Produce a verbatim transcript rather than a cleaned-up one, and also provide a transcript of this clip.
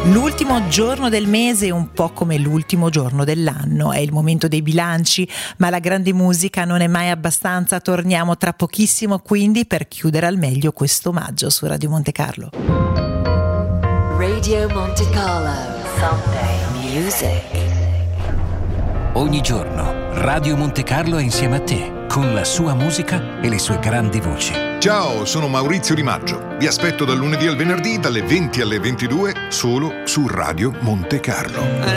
L'ultimo giorno del mese è un po' come l'ultimo giorno dell'anno, è il momento dei bilanci, ma la grande musica non è mai abbastanza. Torniamo tra pochissimo quindi per chiudere al meglio questo maggio su Radio Monte Carlo. Radio Monte Carlo Sunday Music. Ogni giorno Radio Monte Carlo è insieme a te, con la sua musica e le sue grandi voci. Ciao, sono Maurizio Di Maggio. Vi aspetto dal lunedì al venerdì dalle venti alle ventidue solo su Radio Monte Carlo.